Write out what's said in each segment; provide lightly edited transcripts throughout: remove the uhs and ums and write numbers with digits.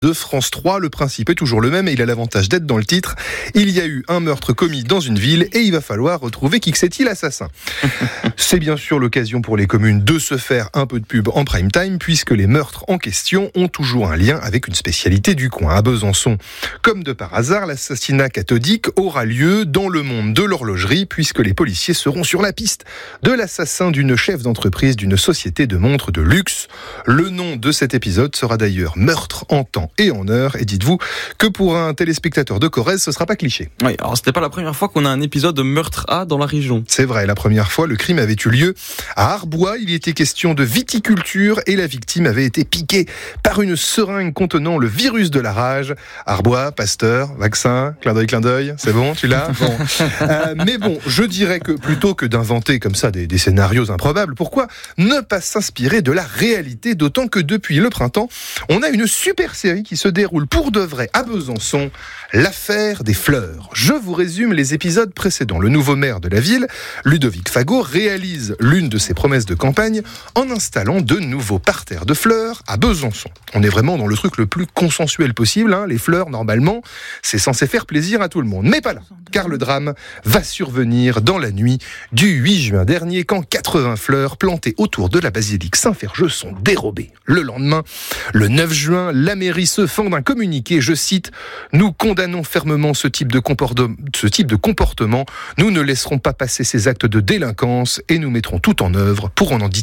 de France 3. Le principe est toujours le même et il a l'avantage d'être dans le titre. Il y a eu un meurtre commis dans une ville et il va falloir retrouver qui que c'est-il l'assassin. C'est bien sûr l'occasion pour les communes de se faire un peu de pub en prime time puisque les meurtres en question ont toujours un lien avec une spécialité du coin. À Besançon, comme de par hasard, l'assassinat cathodique aura lieu dans le monde de l'horlogerie puisque les policiers seront sur la piste de l'assassin d'une chef d'entreprise d'une société de montres de luxe. Le nom de cet épisode sera d'ailleurs Meurtre en temps et en heure. Et dites-vous que pour un téléspectateur de Corrèze, ce sera pas cliché. Oui, alors c'était pas la première fois qu'on a un épisode de meurtre A dans la région. C'est vrai, la première fois, le crime avait eu lieu à Arbois. Il y était question de viticulture et la victime avait été piquée par une seringue contenant le virus de la rage. Arbois, Pasteur, vaccin, clin d'œil, c'est bon, tu l'as bon. Mais bon, je dirais que plutôt que d'inventer comme ça des scénarios improbables, pourquoi ne pas s'inspirer de la réalité, d'autant que depuis le printemps, on a une super série qui se déroule pour de vrai à Besançon, l'affaire des fleurs. Je vous résume les épisodes précédents. Le nouveau maire de la ville, Ludovic Fagot, réalise l'une de ses promesses de campagne en installant de nouveaux parterres de fleurs à Besançon. On est vraiment dans le truc le plus consensuel possible, hein. Les fleurs, normalement, c'est censé faire plaisir à tout le monde. Mais pas là, car le drame va survenir dans la nuit du 8 juin dernier, quand 80 fleurs plantées autour de la basilique Saint-Ferjeux sont dérobées. Le lendemain, le 9 juin, la mairie se fend d'un communiqué, je cite, « Nous condamnons fermement ce type de comportement. Nous ne laisserons pas passer ces actes de délinquance et nous mettrons tout en œuvre pour en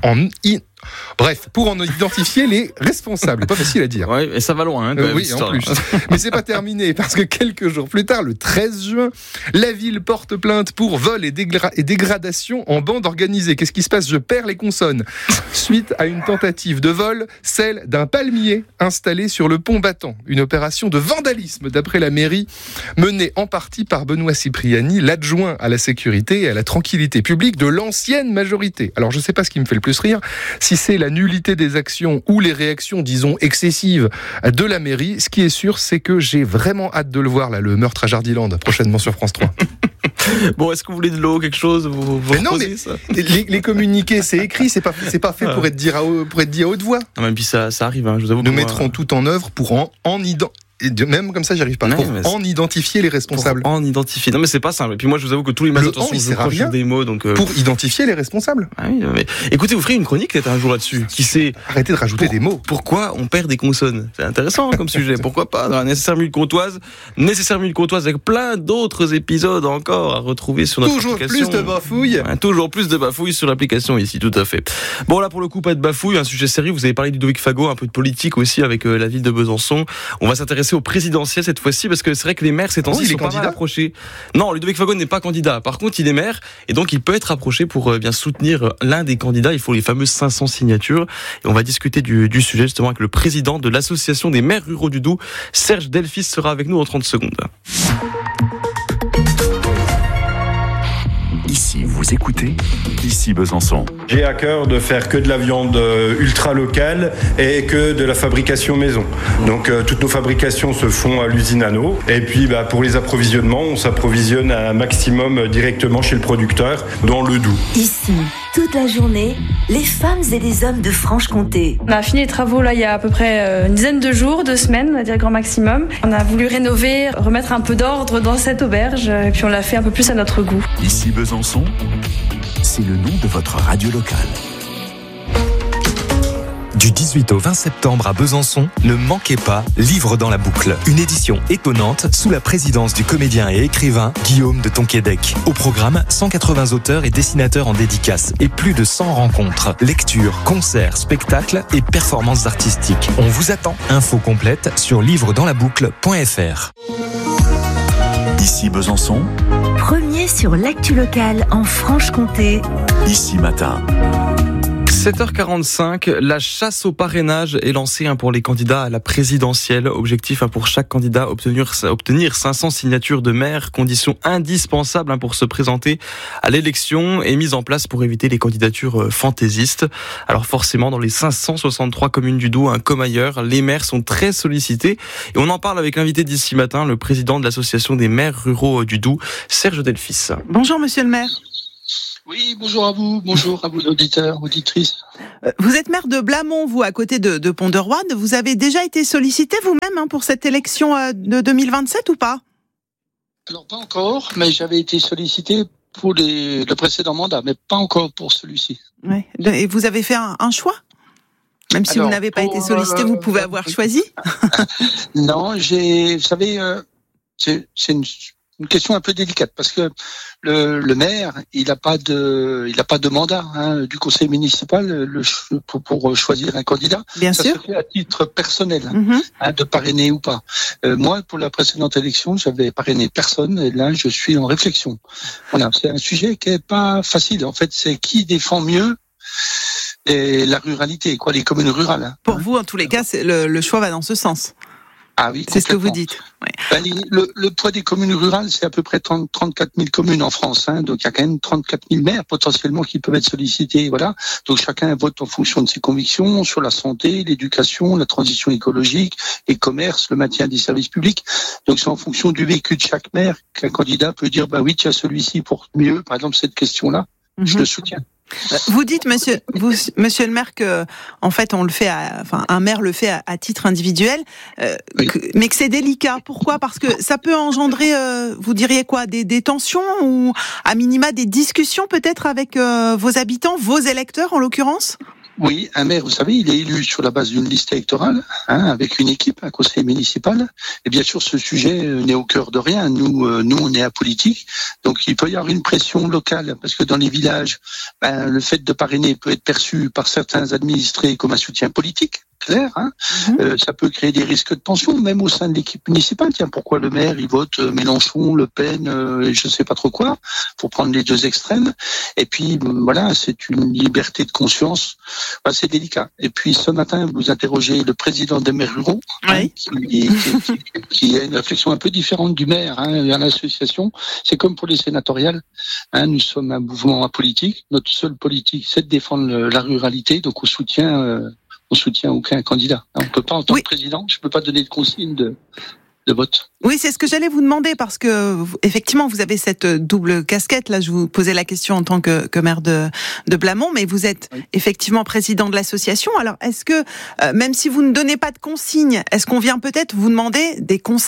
identifier les responsables. Pas facile à dire. Ouais, et ça va loin. Oui, en plus. Mais c'est pas terminé, parce que quelques jours plus tard, le 13 juin, la ville porte plainte pour vol et dégradation en bande organisée. Qu'est-ce qui se passe ? Je perds les consonnes. Suite à une tentative de vol, celle d'un palmier installé sur le pont battant. Une opération de vandalisme, d'après la mairie, menée en partie par Benoît Cipriani, l'adjoint à la sécurité et à la tranquillité publique de l'ancienne majorité. Alors, je sais pas ce qui me fait le plus rire, si c'est la nullité des actions ou les réactions, disons, excessives de la mairie. Ce qui est sûr, c'est que j'ai vraiment hâte de le voir, là, le meurtre à Jardiland, prochainement sur France 3. Bon, est-ce que vous voulez de l'eau, quelque chose non, mais ça les communiqués, c'est écrit, c'est pas fait pour être dit à haute voix. Non, mais puis ça arrive, hein, je vous avoue. Nous mettrons tout en œuvre pour même comme ça, j'y arrive pas. En identifier les responsables. En identifier. Non, mais c'est pas simple. Et puis moi, je vous avoue que tous les matins, je croche des mots, donc. Pour identifier les responsables. Ah oui, mais écoutez, vous ferez une chronique peut-être un jour là-dessus. Qui sait. Arrêtez de rajouter des mots. Pourquoi on perd des consonnes ? C'est intéressant comme sujet. Pourquoi pas dans la nécessaire minute comtoise avec plein d'autres épisodes encore à retrouver sur notre application. Toujours plus de bafouilles. Toujours plus de bafouilles sur l'application ici, tout à fait. Bon, là pour le coup, pas de bafouilles, un sujet sérieux. Vous avez parlé du Ludovic Fagot, un peu de politique aussi avec la ville de Besançon. On va s'intéresser au présidentiel cette fois-ci parce que c'est vrai que les maires ces temps-ci sont pas mal approchés. Non, Ludovic Fagot n'est pas candidat. Par contre, il est maire et donc il peut être approché pour bien soutenir l'un des candidats. Il faut les fameuses 500 signatures et on va discuter du sujet justement avec le président de l'association des maires ruraux du Doubs, Serge Delphis, sera avec nous en 30 secondes. Ici, vous écoutez Ici Besançon. J'ai à cœur de faire que de la viande ultra locale et que de la fabrication maison. Donc toutes nos fabrications se font à l'usine Anneau. Et puis pour les approvisionnements, on s'approvisionne un maximum directement chez le producteur dans le Doubs. Ici, toute la journée, les femmes et les hommes de Franche-Comté. On a fini les travaux là il y a à peu près une dizaine de jours, 2 semaines, on va dire grand maximum. On a voulu rénover, remettre un peu d'ordre dans cette auberge et puis on l'a fait un peu plus à notre goût. Ici Besançon, c'est le nom de votre radio locale. Du 18 au 20 septembre à Besançon, ne manquez pas Livre dans la boucle. Une édition étonnante sous la présidence du comédien et écrivain Guillaume de Tonquédec. Au programme, 180 auteurs et dessinateurs en dédicace et plus de 100 rencontres, lectures, concerts, spectacles et performances artistiques. On vous attend. Info complète sur livredanslaboucle.fr. Ici Besançon, premier sur l'actu locale en Franche-Comté. Ici Matin. 7h45, la chasse au parrainage est lancée pour les candidats à la présidentielle. Objectif pour chaque candidat, obtenir 500 signatures de maires, condition indispensable pour se présenter à l'élection et mise en place pour éviter les candidatures fantaisistes. Alors forcément, dans les 563 communes du Doubs, comme ailleurs, les maires sont très sollicités. Et on en parle avec l'invité d'ici matin, le président de l'association des maires ruraux du Doubs, Serge Delphis. Bonjour monsieur le maire. Oui, bonjour à vous auditeurs, auditrices. Vous êtes maire de Blamont, vous, à côté de Pont-de-Roide. Vous avez déjà été sollicité vous-même pour cette élection de 2027 ou pas ? Alors pas encore, mais j'avais été sollicité pour le précédent mandat, mais pas encore pour celui-ci. Ouais. Et vous avez fait un choix ? Même si vous n'avez pas été sollicité, vous pouvez avoir choisi ? Non, vous savez, c'est une question un peu délicate parce que le maire, il n'a pas de mandat du conseil municipal pour choisir un candidat. Bien sûr. Ça se fait à titre personnel, de parrainer ou pas. Moi, pour la précédente élection, j'avais parrainé personne et là, je suis en réflexion. Voilà, c'est un sujet qui est pas facile. En fait, c'est qui défend mieux la ruralité, les communes rurales. Pour vous, en tous les cas, le choix va dans ce sens. Ah oui, c'est ce que vous dites. Ouais. Le poids des communes rurales, c'est à peu près 34 000 communes en France. Donc il y a quand même 34 000 maires potentiellement qui peuvent être sollicités. Voilà. Donc chacun vote en fonction de ses convictions sur la santé, l'éducation, la transition écologique, les commerces, le maintien des services publics. Donc c'est en fonction du vécu de chaque maire qu'un candidat peut dire oui, tiens, celui-ci pour mieux, par exemple cette question-là, je le soutiens. Vous dites, monsieur le maire, que en fait un maire le fait à titre individuel, oui. Mais que c'est délicat. Pourquoi ? Parce que ça peut engendrer, vous diriez quoi, des tensions ou à minima des discussions peut-être avec vos habitants, vos électeurs en l'occurrence ? Oui, un maire, vous savez, il est élu sur la base d'une liste électorale, avec une équipe, un conseil municipal. Et bien sûr, ce sujet n'est au cœur de rien. Nous, on est apolitique. Donc, il peut y avoir une pression locale, parce que dans les villages, le fait de parrainer peut être perçu par certains administrés comme un soutien politique. Clair, ça peut créer des risques de tension, même au sein de l'équipe municipale. Tiens, pourquoi le maire, il vote Mélenchon, Le Pen, je sais pas trop quoi, pour prendre les deux extrêmes. Et puis, voilà, c'est une liberté de conscience. C'est délicat. Et puis, ce matin, vous interrogez le président des maires ruraux, oui. qui a une réflexion un peu différente du maire, vers l'association. C'est comme pour les sénatoriales. Nous sommes un mouvement apolitique. Notre seule politique, c'est de défendre la ruralité. Donc, on soutient aucun candidat. On ne peut pas, en tant que président, je ne peux pas donner de consigne de vote. Oui, c'est ce que j'allais vous demander, parce que effectivement, vous avez cette double casquette. Là, je vous posais la question en tant que maire de Blamont, mais vous êtes effectivement président de l'association. Alors, est-ce que, même si vous ne donnez pas de consignes, est-ce qu'on vient peut-être vous demander des conseils ?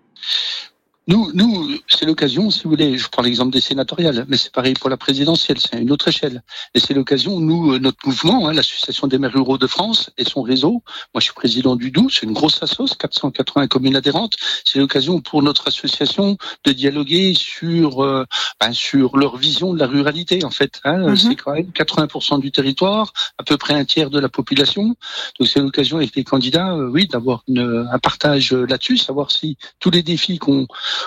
Nous, c'est l'occasion, si vous voulez, je prends l'exemple des sénatoriales, mais c'est pareil pour la présidentielle, c'est à une autre échelle. Et c'est l'occasion, nous, notre mouvement, l'Association des maires ruraux de France et son réseau, moi je suis président du Doubs, c'est une grosse assoce, 480 communes adhérentes, c'est l'occasion pour notre association de dialoguer sur leur vision de la ruralité, en fait. C'est quand même 80% du territoire, à peu près un tiers de la population. Donc c'est l'occasion avec les candidats, d'avoir un partage là-dessus, savoir si tous les défis qu'on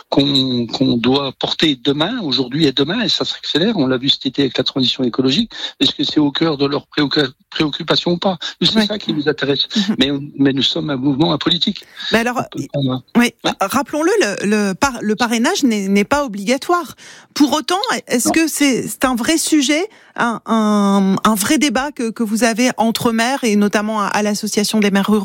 doit porter demain, aujourd'hui et demain, et ça s'accélère, on l'a vu cet été avec la transition écologique, est-ce que c'est au cœur de leurs préoccupations ou pas ? C'est ça qui nous intéresse. Mais nous sommes un mouvement apolitique. Mais alors, rappelons-le, le parrainage n'est pas obligatoire. Pour autant, est-ce que c'est un vrai sujet, un vrai débat que vous avez entre maires et notamment à l'association des maires ruraux ?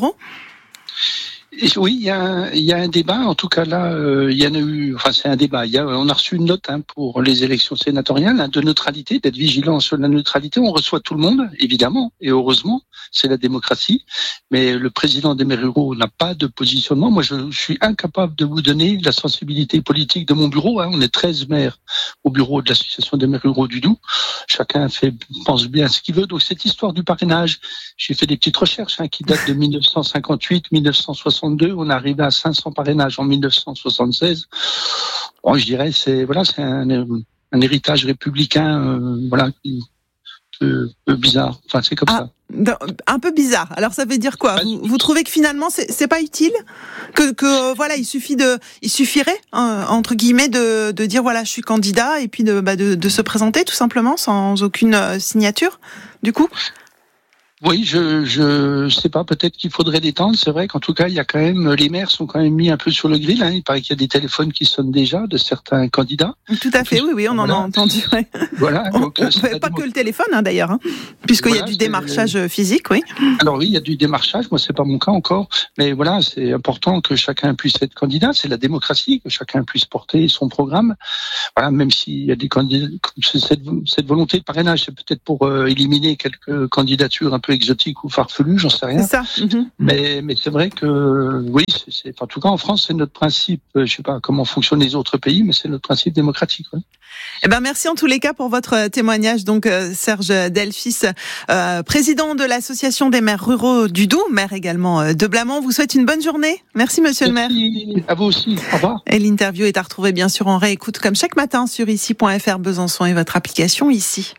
Oui, il y a un débat. En tout cas, là, il y en a eu. Enfin, c'est un débat. On a reçu une note pour les élections sénatoriales de neutralité, d'être vigilant sur la neutralité. On reçoit tout le monde, évidemment, et heureusement, c'est la démocratie. Mais le président des maires ruraux n'a pas de positionnement. Moi, je suis incapable de vous donner la sensibilité politique de mon bureau. On est 13 maires au bureau de l'association des maires ruraux du Doubs. Chacun pense bien ce qu'il veut. Donc, cette histoire du parrainage, j'ai fait des petites recherches qui datent de 1958, 1962. On est arrivé à 500 parrainages en 1976. Bon, je dirais c'est un héritage républicain peu bizarre. Enfin, c'est comme ça. Un peu bizarre. Alors ça veut dire quoi ? Vous trouvez que finalement c'est pas utile ? Il suffirait entre guillemets de dire voilà, je suis candidat et puis de se présenter tout simplement sans aucune signature du coup ? Oui, je sais pas, peut-être qu'il faudrait détendre. C'est vrai qu'en tout cas, il y a quand même, les maires sont quand même mis un peu sur le grill. Il paraît qu'il y a des téléphones qui sonnent déjà de certains candidats. Tout à fait, oui, on en a entendu. Ouais. Voilà. Donc, pas que le téléphone, d'ailleurs, puisqu'il y a du démarchage physique, oui. Alors oui, il y a du démarchage. Moi, c'est pas mon cas encore, mais voilà, c'est important que chacun puisse être candidat. C'est la démocratie, que chacun puisse porter son programme. Voilà, même s'il y a des candidats, cette volonté de parrainage, c'est peut-être pour éliminer quelques candidatures un peu exotiques ou farfelues, j'en sais rien. C'est ça. Mais c'est vrai que oui, en tout cas en France, c'est notre principe. Je sais pas comment fonctionnent les autres pays, mais c'est notre principe démocratique. Ouais. Eh ben merci en tous les cas pour votre témoignage. Donc Serge Delphis, président de l'association des maires ruraux du Doubs, maire également de Blamont. Vous souhaite une bonne journée. Merci Monsieur le maire. À vous aussi. Au revoir. Et l'interview est à retrouver bien sûr en réécoute comme chaque matin sur ici.fr Besançon et votre application ici.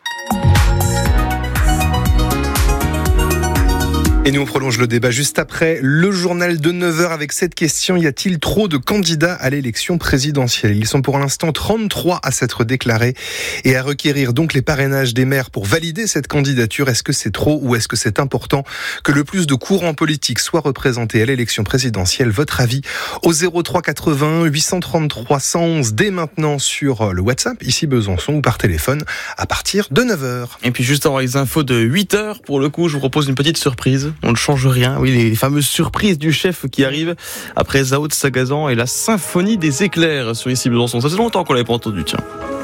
Et nous, on prolonge le débat juste après le journal de 9h avec cette question. Y a-t-il trop de candidats à l'élection présidentielle ? Ils sont pour l'instant 33 à s'être déclarés et à requérir donc les parrainages des maires pour valider cette candidature. Est-ce que c'est trop ou est-ce que c'est important que le plus de courants politiques soient représentés à l'élection présidentielle ? Votre avis au 03 80 833 111 dès maintenant sur le WhatsApp, ici Besançon, ou par téléphone à partir de 9h. Et puis juste avant les infos de 8h, pour le coup, je vous propose une petite surprise. On ne change rien. Oui, les fameuses surprises du chef qui arrivent après Zao de Sagazan et la symphonie des éclairs sur ici Besançon. Ça fait longtemps qu'on l'avait pas entendu, tiens.